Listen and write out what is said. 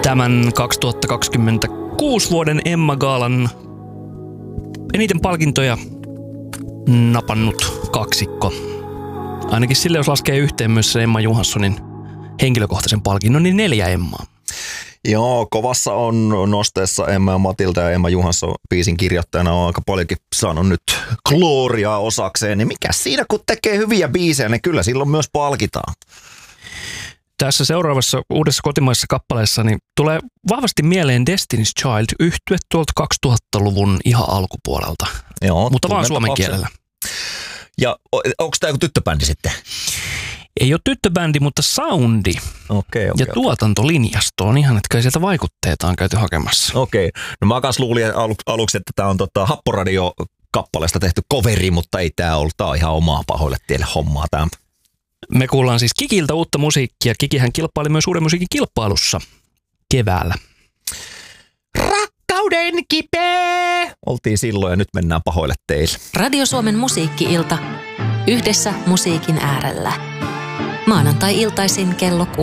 Tämän 2026 vuoden Emma-gaalan eniten palkintoja napannut kaksikko. Ainakin sille, jos laskee yhteen myös se Emma Johanssonin henkilökohtaisen palkinnon, niin 4 Emmaa. Joo, kovassa on nosteessa Emma ja Matilda ja Emma Johansson biisin kirjoittajana on aika paljonkin saanut nyt gloriaa osakseen. Niin mikä siinä, kun tekee hyviä biisejä, niin kyllä silloin myös palkitaan. Tässä seuraavassa uudessa kotimaisessa kappaleessa niin tulee vahvasti mieleen Destiny's Child -yhtye tuolta 2000-luvun ihan alkupuolelta, Joo, mutta vaan suomen kielellä. Ja onko tämä joku tyttöbändi sitten? Ei ole tyttöbändi, mutta soundi ja tuotantolinjasto on ihan, että kai sieltä vaikutteita on käyty hakemassa. Okei. No mä kanssa luulin aluksi, että tämä on Happoradio-kappaleesta tehty coveri, mutta ei tämä ollut. Tämä on ihan omaa pahoille tielle hommaa tämä. Me kuullaan siis Kikiltä uutta musiikkia. Kikihän kilpaili myös uuden musiikin kilpailussa keväällä. Rakkauden kipeä! Oltiin silloin ja nyt mennään pahoille teille. Radio Suomen musiikki-ilta. Yhdessä musiikin äärellä. Maanantai-iltaisin kello 6.